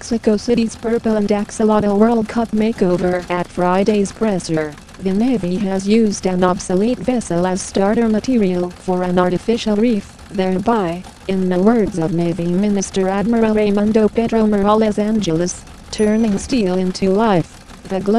Mexico City's Purple and Axolotl World Cup makeover. At Friday's presser, the Navy has used an obsolete vessel as starter material for an artificial reef, thereby, in the words of Navy Minister Admiral Raimundo Pedro Morales Angeles, turning steel into life. The